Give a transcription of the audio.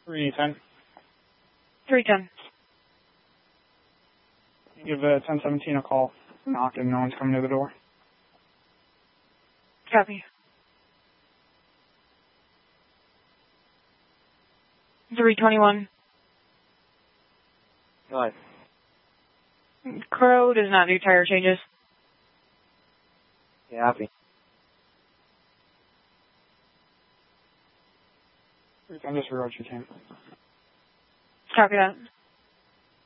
310. 310. Give 1017 a call. Knocking, no one's coming to the door. Copy. 321. Nice. Crow does not do tire changes. Yeah, happy. 310, just reroute your team. Copy that.